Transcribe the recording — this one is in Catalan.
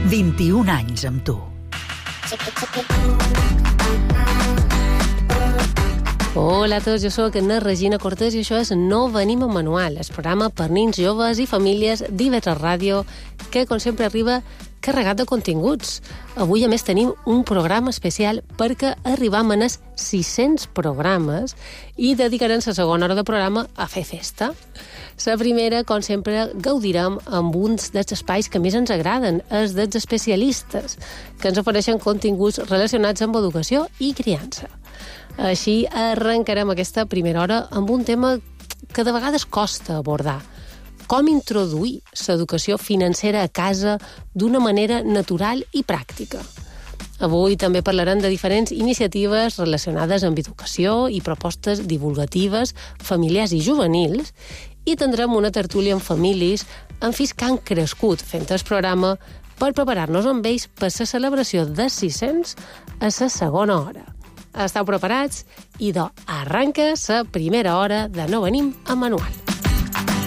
21 anys amb tu. Hola a tots, jo soc Anna Regina Cortés i això és No Venim amb Manual, el programa per nins, joves i famílies d'IV3 Ràdio, que com sempre arriba carregat de continguts. Avui, a més, tenim un programa especial perquè arribam en els 600 programes i dedicarem la segona hora de programa a fer festa. La primera, com sempre, gaudirem amb uns dels espais que més ens agraden, els dels especialistes, que ens ofereixen continguts relacionats amb educació i criança. Així arrencarem aquesta primera hora amb un tema que de vegades costa abordar. Com introduir l'educació financera a casa d'una manera natural i pràctica. Avui també parlarem de diferents iniciatives relacionades amb educació i propostes divulgatives, familiars i juvenils, i tindrem una tertúlia amb famílies amb fills que han crescut fent el programa per preparar-nos amb ells per la celebració de 600 a la segona hora. Esteu preparats? Idò, arranca la primera hora de No Venim amb Manual.